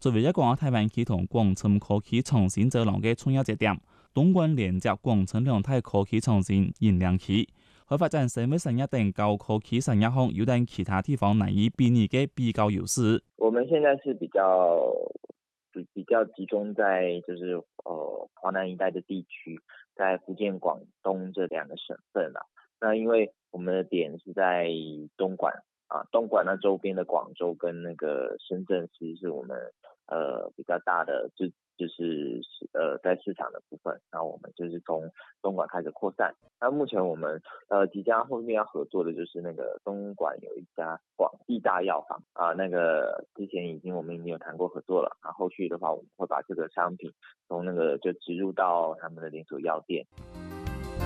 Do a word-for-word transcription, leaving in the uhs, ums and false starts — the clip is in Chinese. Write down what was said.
作為一個台灣區同廣深科技創新走廊嘅重要節點，東莞連接廣深兩大科技創新引領區，喺發展生物產業等高科技產業項有等其他地方難以比擬嘅比較優勢。 我們現在是比較比比較集中在就是呃華南一帶的地區，在福建、廣東這兩個省份啦。那因為我們的點是在東莞啊，東莞那周邊的廣州跟那個深圳，其實是我們呃比較大的就就是呃在市場的部分。那我們就是從東莞開始擴散。那目前我們呃即將後面要合作的就是那個東莞有一家廣義大藥房啊，那個之前已經我們已經有談過合作了。那後續的話，我們會把這個商品從那個就植入到他們的連鎖藥店。